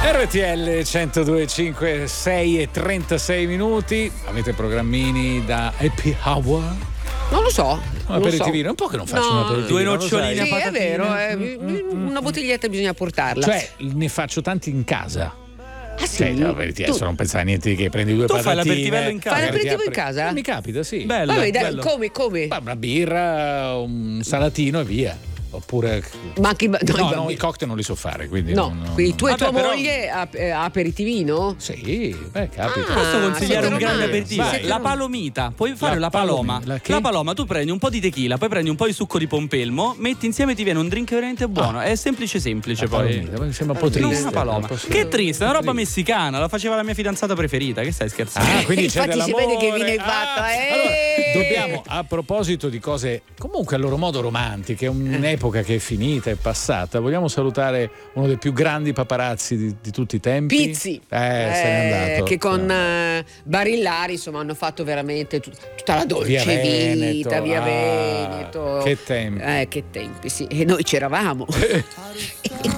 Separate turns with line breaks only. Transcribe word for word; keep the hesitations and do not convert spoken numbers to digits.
R T L centodue e cinque, sei e trentasei minuti. Avete programmini da happy hour?
Non lo so.
Un aperitivino, so. Un po' che non faccio no, un aperitivo.
Due noccioline a
sì,
patatine.
È vero, eh, mm-hmm. Una bottiglietta bisogna portarla.
Cioè, ne faccio tanti in casa.
Ah, sì?
Cioè, l'aperitivo, adesso non pensare a niente di che prendi due
tu
patatine.
Tu fai l'aperitivo in casa?
Fai l'aperitivo in casa?
Eh, mi capita, sì.
Bello,
Vabbè, dai,
bello.
come, come?
Una birra, un salatino e via. Oppure
ma anche, no,
no, no, i cocktail non li so fare, quindi
no,
non,
quindi tu e
Vabbè,
tua
però...
moglie ap- aperitivino?
Sì, beh, capita.
Ah,
Posso consigliare un
siete
grande
romani.
aperitivo?
Siete
La
romani.
palomita. Puoi fare
La
la, paloma.
palomita, la che?
La paloma, tu prendi un po' di tequila, poi prendi un po' di succo di pompelmo, metti insieme, ti viene un drink veramente buono.
Ah.
È semplice semplice
La
poi.
palomita, mi sembra un po'
Non
triste.
una paloma.
non posso-
Che triste, è una roba
Triste.
messicana, la faceva la mia fidanzata preferita. Che stai scherzando?
Ah, quindi c'è
Infatti si
dell'amore.
vede che viene fatta,
Ah,
eh.
allora, dobbiamo, a proposito di cose comunque a loro modo romantiche, un'epoca che è finita, è passata, vogliamo salutare uno dei più grandi paparazzi di, di tutti i tempi.
Pizzi,
Eh, se n'è andato.
che con eh, Barillari insomma hanno fatto veramente tut- tutta la dolce
Via Veneto,
vita, via
ah,
Veneto.
che tempi.
Eh, che tempi, sì. E noi c'eravamo.